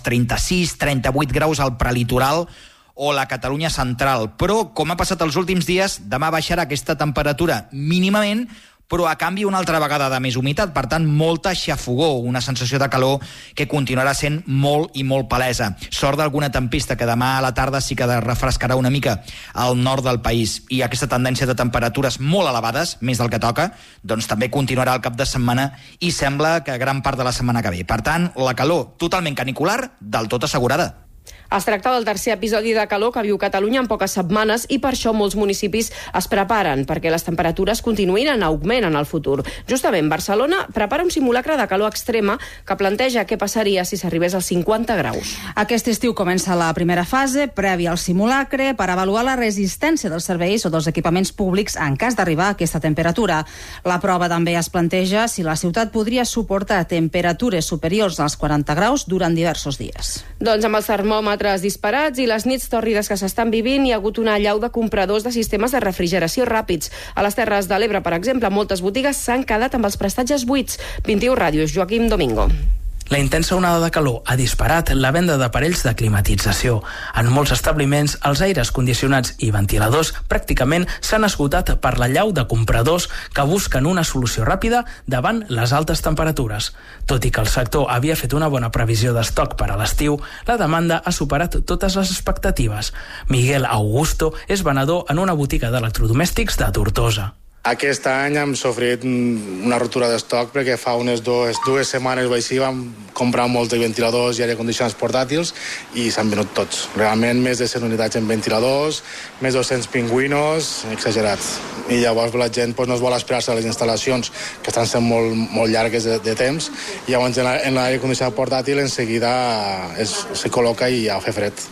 36-38 graus al prelitoral o la Catalunya central. Però, com ha passat els últims dies, demà baixarà aquesta temperatura mínimament, però a canvi una altra vegada de més humitat, per tant molta xafogor, una sensació de calor que continuarà sent molt i molt palesa. Sort d'alguna tempesta que demà a la tarda sí que refrescarà una mica al nord del país, i aquesta tendència de temperatures molt elevades, més del que toca, doncs també continuarà el cap de setmana i sembla que gran part de la setmana que ve. Per tant, la calor totalment canicular, del tot assegurada. Es tracta del tercer episodi de calor que viu Catalunya en poques setmanes i per això molts municipis es preparen perquè les temperatures continuïn en augment en el futur. Justament, Barcelona prepara un simulacre de calor extrema que planteja què passaria si s'arribés als 50 graus. Aquest estiu comença la primera fase, prèvia al simulacre, per avaluar la resistència dels serveis o dels equipaments públics en cas d'arribar a aquesta temperatura. La prova també es planteja si la ciutat podria suportar temperatures superiors als 40 graus durant diversos dies. Doncs amb els termòmetres disparats i les nits tòrrides que s'estan vivint, hi ha hagut una allau de compradors de sistemes de refrigeració ràpids. A les Terres de l'Ebre, per exemple, moltes botigues s'han quedat amb els prestatges buits. 21 Ràdios, Joaquim Domingo. La intensa onada de calor ha disparat la venda d'aparells de climatització. En molts establiments, els aires condicionats i ventiladors pràcticament s'han esgotat per la llau de compradors que busquen una solució ràpida davant les altes temperatures. Tot i que el sector havia fet una bona previsió d'estoc per a l'estiu, la demanda ha superat totes les expectatives. Miguel Augusto és venedor en una botiga d'electrodomèstics de Tortosa. Aquest any hem sofrit una ruptura d'estoc perquè fa unes dues setmanes o així vam comprar molts de ventiladors i aire condicionats portàtils i s'han venut tots. Realment més de 100 unitats en ventiladors, més de 200 pingüinos, exagerats. I llavors la gent no es vol esperar-se a les instal·lacions que estan sent molt llargues de temps, i llavors en l'aire condicionat portàtil en seguida se col·loca i ja fa fred.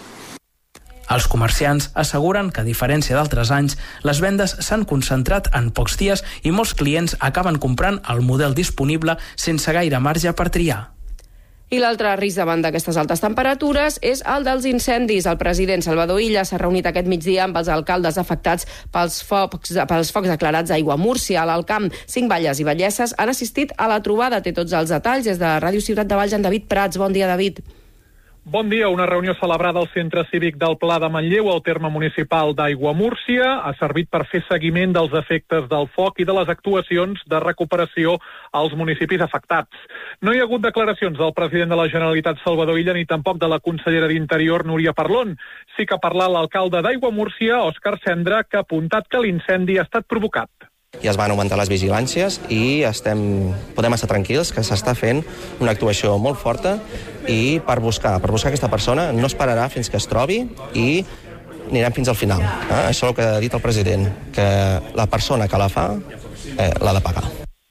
Els comerciants asseguren que, a diferència d'altres anys, les vendes s'han concentrat en pocs dies i molts clients acaben comprant el model disponible sense gaire marge per triar. I l'altre risc davant d'aquestes altes temperatures és el dels incendis. El president Salvador Illa s'ha reunit aquest migdia amb els alcaldes afectats pels focs declarats a Aiguamúrcia, a l'Alt Camp. 5 valles i vallesses han assistit a la trobada. Té tots els detalls des de Ràdio Ciutat de Valls, en David Prats. Bon dia, David. Bon dia. Una reunió celebrada al Centre Cívic del Pla de Manlleu, al terme municipal d'Aiguamúrcia, ha servit per fer seguiment dels efectes del foc i de les actuacions de recuperació als municipis afectats. No hi ha hagut declaracions del president de la Generalitat, Salvador Illa, ni tampoc de la consellera d'Interior, Núria Parlon. Sí que ha parlat l'alcalde d'Aiguamúrcia, Òscar Cendra, que ha apuntat que l'incendi ha estat provocat. Ja es van augmentar les vigilàncies i podem estar tranquils que s'està fent una actuació molt forta i per buscar aquesta persona. No esperarà fins que es trobi i anirem fins al final. Això és el que ha dit el president, que la persona que la fa l'ha de pagar.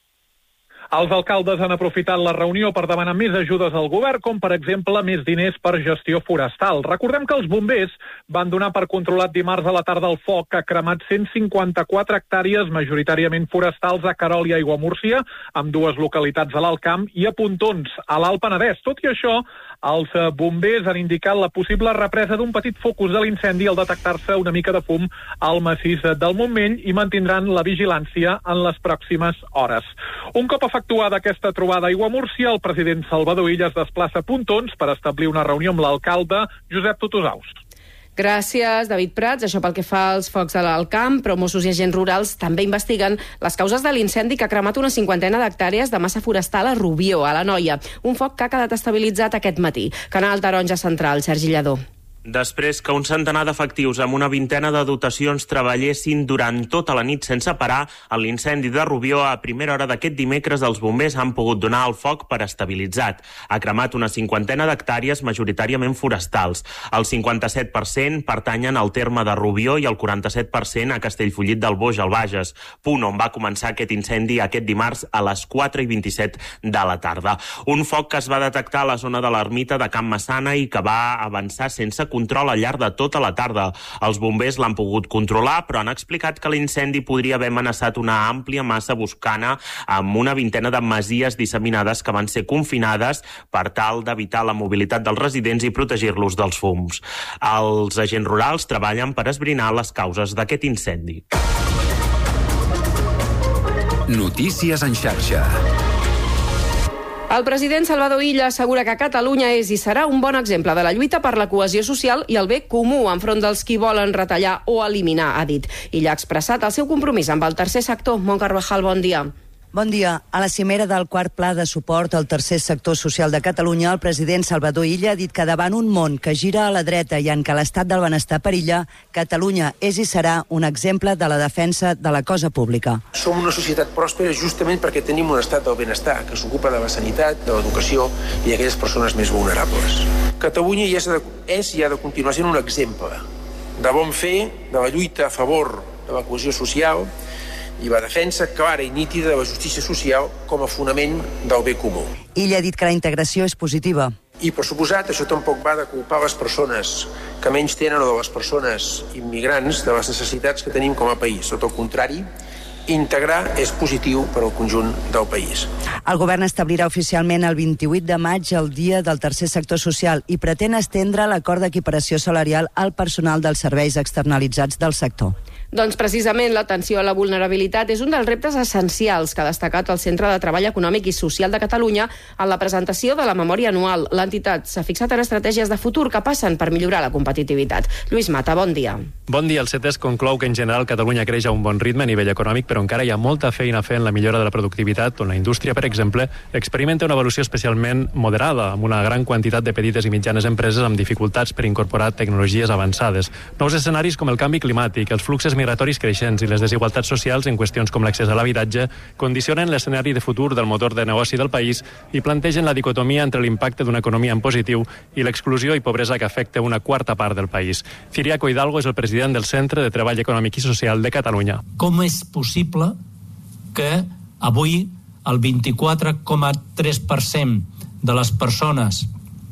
Els alcaldes han aprofitat la reunió per demanar més ajudes al govern, com per exemple més diners per gestió forestal. Recordem que els bombers van donar per controlat dimarts a la tarda el foc que ha cremat 154 hectàrees, majoritàriament forestals, a Querol i Aiguamúrcia, amb 2 localitats a l'Alt Camp i a Pontons, a l'Alt Penedès. Tot i això, els bombers han indicat la possible represa d'un petit focus de l'incendi al detectar-se una mica de fum al massís del Montmell i mantindran la vigilància en les pròximes hores. Un cop efectuada aquesta trobada a Aiguamúrcia, el president Salvador Illa es desplaça a Pontons per establir una reunió amb l'alcalde Josep Tutusaus. Gràcies, David Prats. Això pel que fa als focs de l'Alt Camp, però Mossos i agents rurals també investiguen les causes de l'incendi que ha cremat una 50 d'hectàrees de massa forestal a Rubió, a l'Anoia. Un foc que ha quedat estabilitzat aquest matí. Canal Taronja Central, Sergi Lledó. Després que un centenar d'efectius amb una vintena de dotacions treballessin durant tota la nit sense parar, en l'incendi de Rubió a primera hora d'aquest dimecres els bombers han pogut donar el foc per estabilitzat. Ha cremat una 50 d'hectàrees, majoritàriament forestals. El 57% pertanyen al terme de Rubió i el 47% a Castellfollit del Boix, al Bages, punt on va començar aquest incendi aquest dimarts a les 4:27 de la tarda. Un foc que es va detectar a la zona de l'ermita de Can Massana i que va avançar sense control al llarg de tota la tarda. Els bombers l'han pogut controlar, però han explicat que l'incendi podria haver amenaçat una àmplia massa boscana amb una vintena de masies disseminades que van ser confinades per tal d'evitar la mobilitat dels residents i protegir-los dels fums. Els agents rurals treballen per esbrinar les causes d'aquest incendi. Notícies en xarxa. El president Salvador Illa assegura que Catalunya és i serà un bon exemple de la lluita per la cohesió social i el bé comú enfront dels qui volen retallar o eliminar, ha dit. Illa ha expressat el seu compromís amb el tercer sector. Mont Carvajal, bon dia. Bon dia. A la cimera del quart pla de suport al tercer sector social de Catalunya, el president Salvador Illa ha dit que davant un món que gira a la dreta i en què l'estat del benestar perilla, Catalunya és i serà un exemple de la defensa de la cosa pública. Som una societat pròspera justament perquè tenim un estat del benestar que s'ocupa de la sanitat, de l'educació i d'aquelles persones més vulnerables. Catalunya és i ha de continuar sent un exemple de bon fer, de la lluita a favor de la cohesió social i la defensa clara i nítida de la justícia social com a fonament del bé comú. Illa ha dit que la integració és positiva. I, per suposat, això tampoc va de culpar les persones que menys tenen o de les persones immigrants de les necessitats que tenim com a país. Tot el contrari, integrar és positiu per al conjunt del país. El govern establirà oficialment el 28 de maig el dia del tercer sector social i pretén estendre l'acord d'equiparació salarial al personal dels serveis externalitzats del sector. Doncs precisament l'atenció a la vulnerabilitat és un dels reptes essencials que ha destacat el Centre de Treball Econòmic i Social de Catalunya en la presentació de la memòria anual. L'entitat s'ha fixat en estratègies de futur que passen per millorar la competitivitat. Lluís Mata, bon dia. Bon dia. El CETES conclou que en general Catalunya creix a un bon ritme a nivell econòmic, però encara hi ha molta feina a fer en la millora de la productivitat, on la indústria, per exemple, experimenta una evolució especialment moderada, amb una gran quantitat de petites i mitjanes empreses amb dificultats per incorporar tecnologies avançades. Nous escenaris com el canvi climàtic, els fluxos migratoris creixents i les desigualtats socials en qüestions com l'accés a l'habitatge condicionen l'escenari de futur del motor de negoci del país i plantegen la dicotomia entre l'impacte d'una economia en positiu i l'exclusió i pobresa que afecta una quarta part del país. Ciriaco Hidalgo és el president del Centre de Treball Econòmic i Social de Catalunya. Com és possible que avui el 24,3% de les persones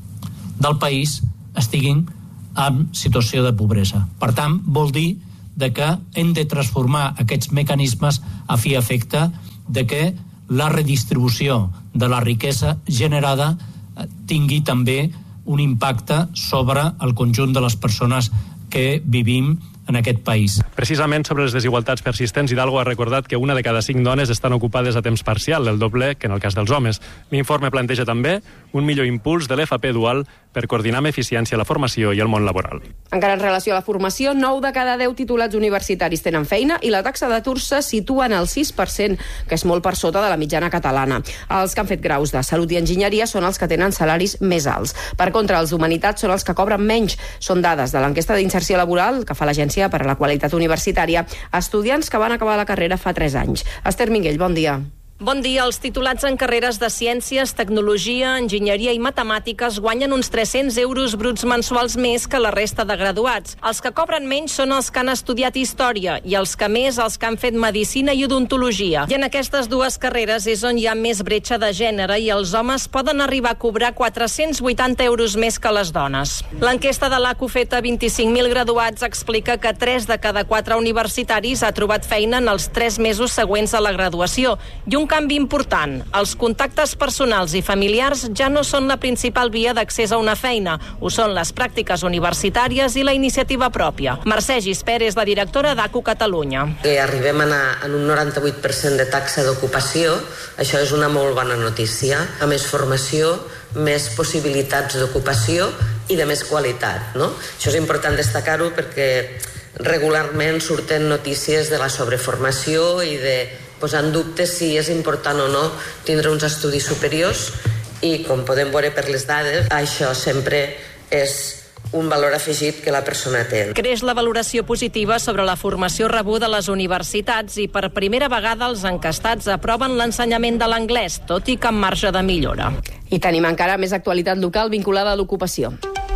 del país estiguin en situació de pobresa? Per tant, vol dir que hem de transformar aquests mecanismes a fi i efecte de que la redistribució de la riquesa generada tingui també un impacte sobre el conjunt de les persones que vivim en aquest país. Precisament sobre les desigualtats persistents, Hidalgo ha recordat que una de cada 5 dones estan ocupades a temps parcial, el doble que en el cas dels homes. L'informe planteja també un millor impuls de l'FP dual per coordinar amb eficiència la formació i el món laboral. Encara en relació a la formació, 9 de cada 10 titulats universitaris tenen feina i la taxa d'atur se situa en el 6%, que és molt per sota de la mitjana catalana. Els que han fet graus de salut i enginyeria són els que tenen salaris més alts. Per contra, els d'humanitats són els que cobren menys. Són dades de l'enquesta d'inserció laboral que fa l'Agència per a la Qualitat Universitària a estudiants que van acabar la carrera fa 3 anys. Esther Minguell, bon dia. Bon dia. Els titulats en carreres de ciències, tecnologia, enginyeria i matemàtiques guanyen uns 300 euros bruts mensuals més que la resta de graduats. Els que cobren menys són els que han estudiat història i els que més els que han fet medicina i odontologia. I en aquestes dues carreres és on hi ha més bretxa de gènere i els homes poden arribar a cobrar 480 euros més que les dones. L'enquesta de l'ACU feta a 25.000 graduats explica que 3 de cada 4 universitaris ha trobat feina en els 3 mesos següents a la graduació i un canvi important. Els contactes personals i familiars ja no són la principal via d'accés a una feina. Ho són les pràctiques universitàries i la iniciativa pròpia. Mercè Gispert és la directora d'ACU Catalunya. Que arribem a anar en un 98% de taxa d'ocupació, això és una molt bona notícia. A més formació, més possibilitats d'ocupació i de més qualitat, no? Això és important destacar-ho perquè regularment surten notícies de la sobreformació i de posar en dubte si és important o no tindre uns estudis superiors i, com podem veure per les dades, això sempre és un valor afegit que la persona té. Creix la valoració positiva sobre la formació rebuda a les universitats i per primera vegada els encastats aproven l'ensenyament de l'anglès, tot i que amb marge de millora. I tenim encara més actualitat local vinculada a l'ocupació.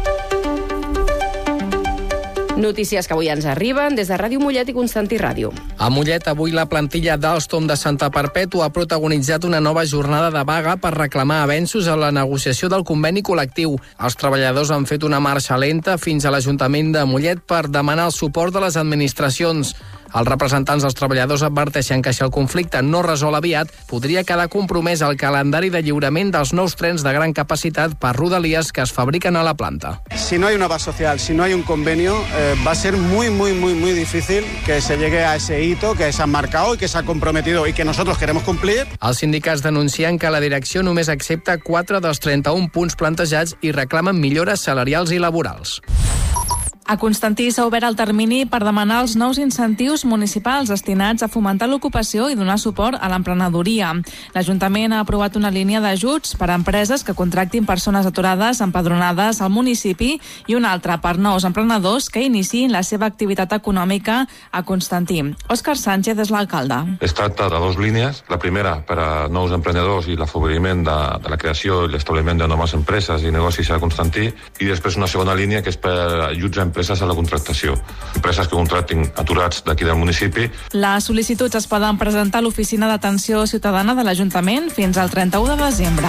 Notícies que avui ens arriben des de Ràdio Mollet i Constantí Ràdio. A Mollet, avui la plantilla d'Alstom de Santa Perpètua ha protagonitzat una nova jornada de vaga per reclamar avenços a la negociació del conveni col·lectiu. Els treballadors han fet una marxa lenta fins a l'Ajuntament de Mollet per demanar el suport de les administracions. Els representants dels treballadors adverteixen que si el conflicte no resol aviat, podria quedar compromès el calendari de lliurament dels nous trens de gran capacitat per Rodalies que es fabriquen a la planta. Si no hay una base social, si no hay un convenio, va a ser muy difícil que se llegue a ese hito que se ha marcado y que se ha comprometido y que nosotros queremos cumplir. Els sindicats denuncien que la direcció només accepta 4 dels 31 punts plantejats i reclamen millores salarials i laborals. A Constantí s'ha obert el termini per demanar els nous incentius municipals destinats a fomentar l'ocupació i donar suport a l'emprenedoria. L'Ajuntament ha aprovat una línia d'ajuts per a empreses que contractin persones aturades empadronades al municipi i una altra per nous emprenedors que iniciïn la seva activitat econòmica a Constantí. Òscar Sánchez és l'alcalde. Es tracta de 2 línies. La primera per a nous emprenedors i l'afavoriment de la creació i l'establiment de noves empreses i negocis a Constantí, i després una segona línia que és per ajuts a empreses a la contractació. Empreses que contractin aturats d'aquí del municipi. Les sol·licituds es poden presentar a l'Oficina d'Atenció Ciutadana de l'Ajuntament fins al 31 de desembre.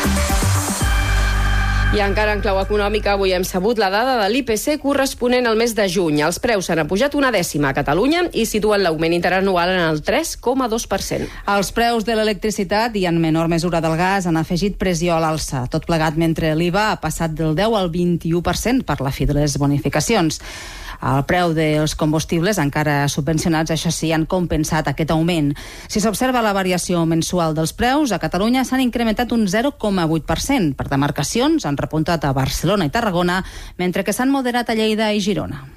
I encara en clau econòmica, avui hem sabut la dada de l'IPC corresponent al mes de juny. Els preus s'han pujat 1/10 a Catalunya i situen l'augment interanual en el 3,2%. Els preus de l'electricitat i en menor mesura del gas han afegit pressió a l'alça, tot plegat mentre l'IVA ha passat del 10 al 21% per la fi de les bonificacions. El preu dels combustibles, encara subvencionats, això sí, han compensat aquest augment. Si s'observa la variació mensual dels preus, a Catalunya s'han incrementat un 0,8%. Per demarcacions han repuntat a Barcelona i Tarragona, mentre que s'han moderat a Lleida i Girona.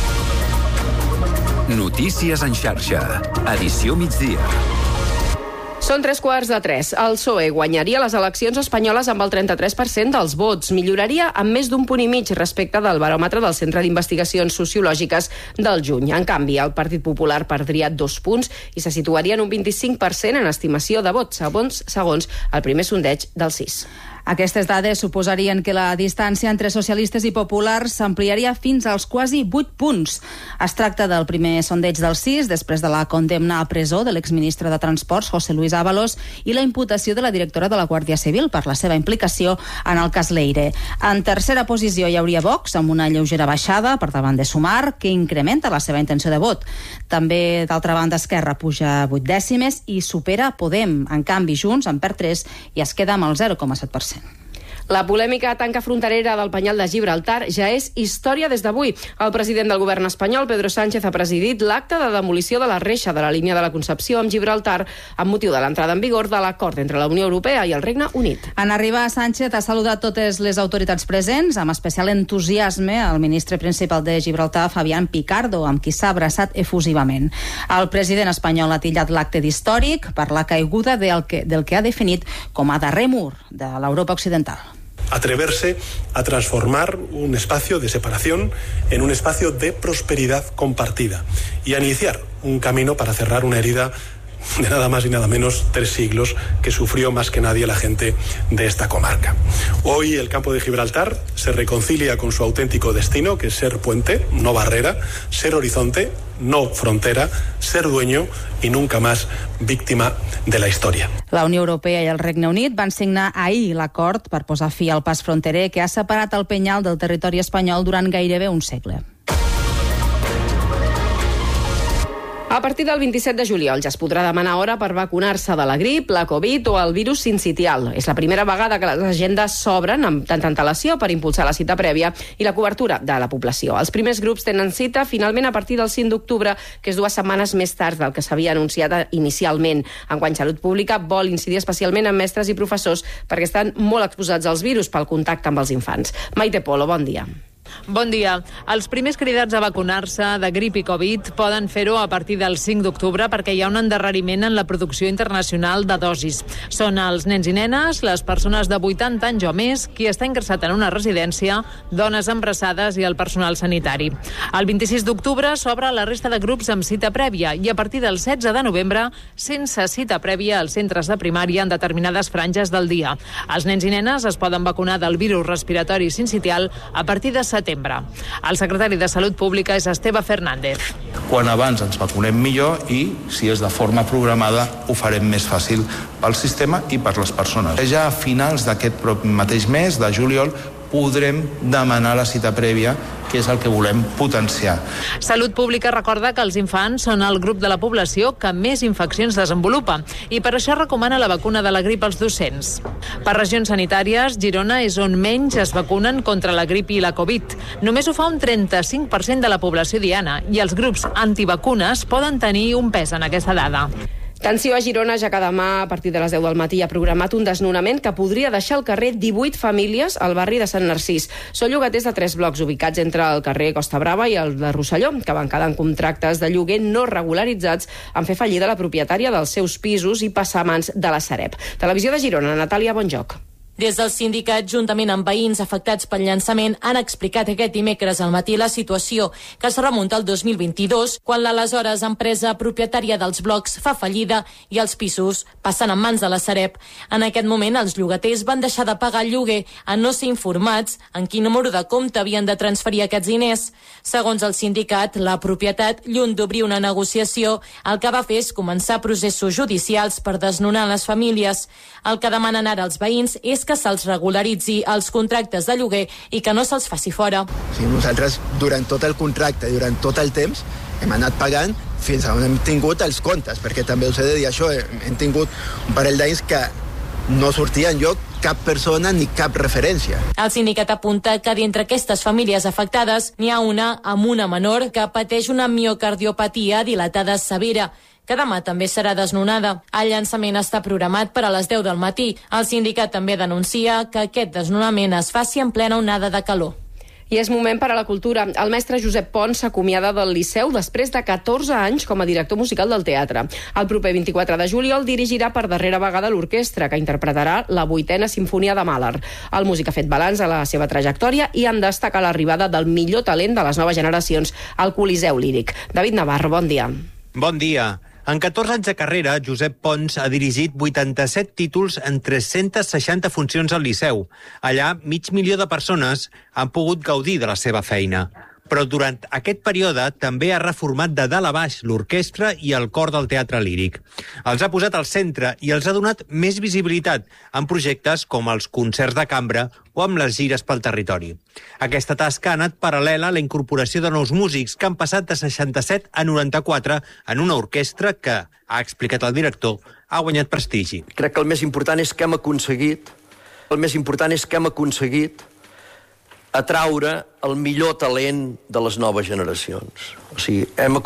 Notícies en xarxa. Edició migdia. Són 3:15. El PSOE guanyaria les eleccions espanyoles amb el 33% dels vots. Milloraria amb més d'un punt i mig respecte del baròmetre del Centre d'Investigacions Sociològiques del juny. En canvi, el Partit Popular perdria 2 punts i se situaria en un 25% en estimació de vots, segons el primer sondeig del CIS. Aquestes dades suposarien que la distància entre socialistes i populars s'ampliaria fins als quasi 8 punts. Es tracta del primer sondeig del CIS després de la condemna a presó de l'exministre de Transports, José Luis Ábalos, i la imputació de la directora de la Guàrdia Civil per la seva implicació en el cas Leire. En tercera posició hi hauria Vox, amb una lleugera baixada per davant de Sumar, que incrementa la seva intenció de vot. També, d'altra banda, Esquerra puja 8 dècimes i supera Podem. En canvi, Junts en perd 3 i es queda amb el 0,7%. La polèmica tanca fronterera del Penyal de Gibraltar ja és història des d'avui. El president del govern espanyol, Pedro Sánchez, ha presidit l'acte de demolició de la reixa de la línia de la Concepció amb Gibraltar amb motiu de l'entrada en vigor de l'acord entre la Unió Europea i el Regne Unit. En arribar, Sánchez ha saludat totes les autoritats presents, amb especial entusiasme el ministre principal de Gibraltar, Fabián Picardo, amb qui s'ha abraçat efusivament. El president espanyol ha tillat l'acte d'històric per la caiguda del que ha definit com a darrer mur de l'Europa occidental. Atreverse a transformar un espacio de separación en un espacio de prosperidad compartida y a iniciar un camino para cerrar una herida de nada más y nada menos 3 siglos que sufrió más que nadie la gente de esta comarca. Hoy el campo de Gibraltar se reconcilia con su auténtico destino, que es ser puente, no barrera, ser horizonte, no frontera, ser dueño i nunca más víctima de la història. La Unió Europea i el Regne Unit van signar ahir l'acord per posar fi al pas fronterer que ha separat el Penyal del territori espanyol durant gairebé un segle. A partir del 27 de juliol ja es podrà demanar hora per vacunar-se de la grip, la Covid o el virus sincitial. És la primera vegada que les agendes s'obren amb tanta antelació per impulsar la cita prèvia i la cobertura de la població. Els primers grups tenen cita finalment a partir del 5 d'octubre, que és 2 setmanes més tard del que s'havia anunciat inicialment. Enguany, Salut Pública vol incidir especialment en mestres i professors perquè estan molt exposats als virus pel contacte amb els infants. Maite Polo, bon dia. Bon dia. Els primers cridats a vacunar-se de grip i Covid poden fer-ho a partir del 5 d'octubre perquè hi ha un endarreriment en la producció internacional de dosis. Són els nens i nenes, les persones de 80 anys o més, qui està ingressat en una residència, dones embarassades i el personal sanitari. El 26 d'octubre s'obre la resta de grups amb cita prèvia i a partir del 16 de novembre sense cita prèvia als centres de primària en determinades franges del dia. Els nens i nenes es poden vacunar del virus respiratori sincitial a partir de setembre. El secretari de Salut Pública és Esteve Fernández. Quan abans ens vacunem millor i, si és de forma programada, ho farem més fàcil pel sistema i per les persones. Ja a finals d'aquest mateix mes, de juliol, podrem demanar la cita prèvia, que és el que volem potenciar. Salut Pública recorda que els infants són el grup de la població que més infeccions desenvolupa i per això recomana la vacuna de la grip als docents. Per regions sanitàries, Girona és on menys es vacunen contra la grip i la Covid. Només ho fa un 35% de la població diana i els grups antivacunes poden tenir un pes en aquesta dada. Tensió a Girona, ja que demà, a partir de les 10 del matí, ha programat un desnonament que podria deixar al carrer 18 famílies al barri de Sant Narcís. Són llogaters de 3 blocs ubicats entre el carrer Costa Brava i el de Rosselló, que van quedar en contractes de lloguer no regularitzats en fer fallida la propietària dels seus pisos i passar a mans de la Sareb. Televisió de Girona, Natàlia Bonjoc. Des del sindicat, juntament amb veïns afectats pel llançament, han explicat aquest dimecres al matí la situació, que es remunta al 2022, quan l'aleshores empresa propietària dels blocs fa fallida i els pisos passen en mans de la Sareb. En aquest moment, els llogaters van deixar de pagar el lloguer en no ser informats en quin número de compte havien de transferir aquests diners. Segons el sindicat, la propietat, lluny d'obrir una negociació, el que va fer és començar processos judicials per desnonar les famílies. El que demanen ara els veïns és que se'ls regularitzi els contractes de lloguer i que no se'ls faci fora. Sí, nosaltres, durant tot el contracte, durant tot el temps, hem anat pagant fins on hem tingut els comptes, perquè també us he de dir això, hem tingut un parell d'anys que no sortia enlloc cap persona ni cap referència. El sindicat apunta que d'entre aquestes famílies afectades n'hi ha una amb una menor que pateix una miocardiopatia dilatada severa, que demà també serà desnonada. El llançament està programat per a les 10 del matí. El sindicat també denuncia que aquest desnonament es faci en plena onada de calor. I és moment per a la cultura. El mestre Josep Pons s'acomiada del Liceu després de 14 anys com a director musical del teatre. El proper 24 de juliol dirigirà per darrera vegada l'orquestra, que interpretarà la 8a Simfonia de Mahler. El músic ha fet balanç a la seva trajectòria i en destaca l'arribada del millor talent de les noves generacions al Coliseu Líric. David Navarro, bon dia. Bon dia. En 14 anys de carrera, Josep Pons ha dirigit 87 títols en 360 funcions al Liceu. Allà, 500.000 de persones han pogut gaudir de la seva feina. Però durant aquest període també ha reformat de dalt a baix l'orquestra i el cor del teatre líric. Els ha posat al centre i els ha donat més visibilitat en projectes com els concerts de cambra o amb les gires pel territori. Aquesta tasca ha anat paral·lela a la incorporació de nous músics que han passat de 67 a 94 en una orquestra que, ha explicat el director, ha guanyat prestigi. Crec que el més important és que hem aconseguit atraure el millor talent de les noves generacions. O sigui, hem